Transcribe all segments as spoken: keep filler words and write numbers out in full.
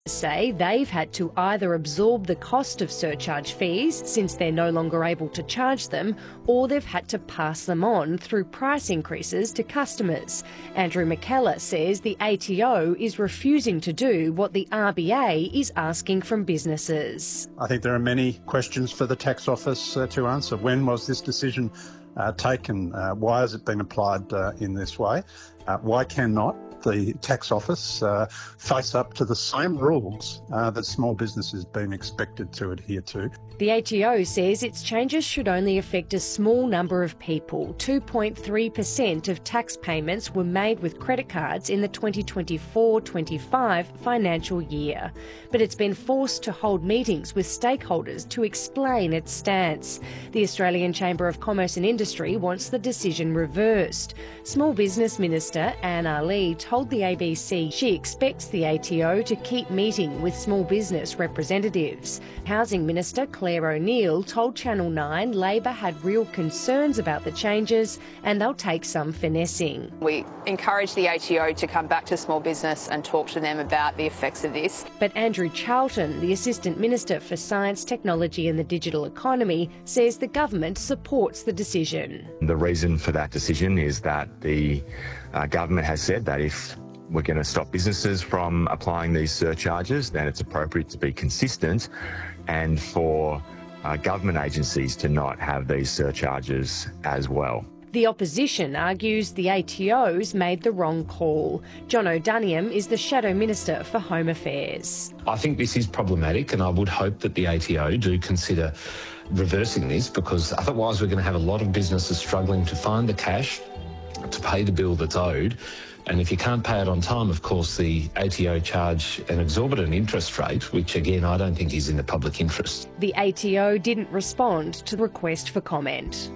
say they've had to either absorb the cost of surcharge fees since they're no longer able to charge them, or they've had to pass them on through price increases to customers. Andrew McKellar says the A T O is refusing to do what the R B A is asking from businesses. I think there are many questions for the tax office uh, to answer. When was this decision uh, taken? Uh, why has it been applied uh, in this way? Uh, why cannot the tax office uh, face up to the same rules uh, that small businesses have been expected to adhere to? The A T O says its changes should only affect a small number of people. two point three percent of tax payments were made with credit cards in the twenty twenty-four twenty-five financial year. But it's been forced to hold meetings with stakeholders to explain its stance. The Australian Chamber of Commerce and Industry wants the decision reversed. Small Business Minister Anne Ali told the A B C she expects the A T O to keep meeting with small business representatives. Housing Minister Claire O'Neill told Channel nine Labor had real concerns about the changes and they'll take some finessing. We encourage the A T O to come back to small business and talk to them about the effects of this. But Andrew Charlton, the Assistant Minister for Science, Technology and the Digital Economy, says the government supports the decision. The reason for that decision is that the uh, government has said that if we're going to stop businesses from applying these surcharges, then it's appropriate to be consistent and for uh, government agencies to not have these surcharges as well. The opposition argues the A T O's made the wrong call. John O'Duniam is the Shadow Minister for Home Affairs. I think this is problematic and I would hope that the A T O do consider reversing this, because otherwise we're going to have a lot of businesses struggling to find the cash to pay the bill that's owed. And if you can't pay it on time, of course, the A T O charge an exorbitant interest rate, which, again, I don't think is in the public interest. The A T O didn't respond to the request for comment.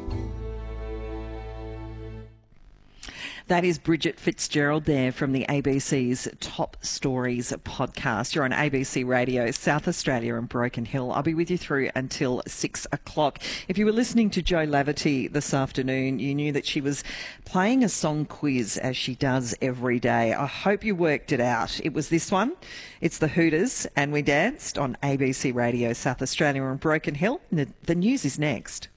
That is Bridget Fitzgerald there from the A B C's Top Stories podcast. You're on A B C Radio, South Australia and Broken Hill. I'll be with you through until six o'clock. If you were listening to Jo Laverty this afternoon, you knew that she was playing a song quiz as she does every day. I hope you worked it out. It was this one. It's the Hooters and We Danced on A B C Radio, South Australia and Broken Hill. The, the news is next.